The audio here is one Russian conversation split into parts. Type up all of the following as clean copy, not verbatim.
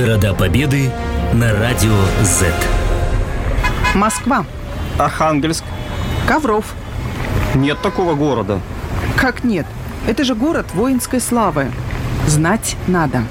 Города Победы на радио Z. Москва. Архангельск. Ковров. Нет такого города. Как нет? Это же город воинской славы. Знать надо.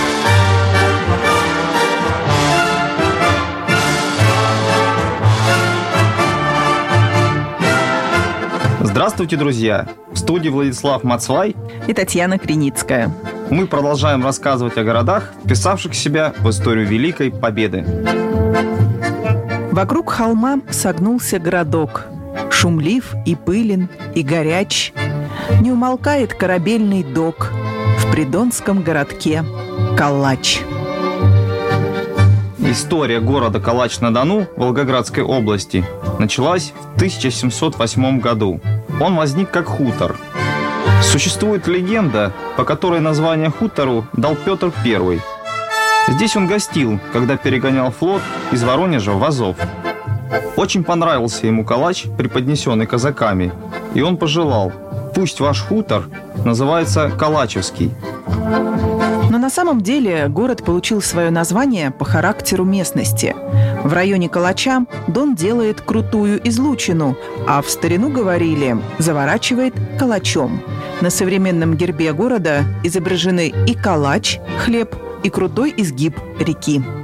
Здравствуйте, друзья! В студии Владислав Мацвай и Татьяна Криницкая. Мы продолжаем рассказывать о городах, вписавших себя в историю Великой Победы. Вокруг холма согнулся городок. Шумлив и пылен, и горяч. Не умолкает корабельный док. В придонском городке Калач. История города Калач-на-Дону Волгоградской области началась в 1708 году. Он возник как хутор. Существует легенда, по которой название хутору дал Петр I. Здесь он гостил, когда перегонял флот из Воронежа в Азов. Очень понравился ему Калач, преподнесенный казаками, и он пожелал: пусть ваш хутор называется Калачевский. Но на самом деле город получил свое название по характеру местности. В районе Калача Дон делает крутую излучину, а в старину говорили «заворачивает калачом». На современном гербе города изображены и калач, хлеб, и крутой изгиб реки.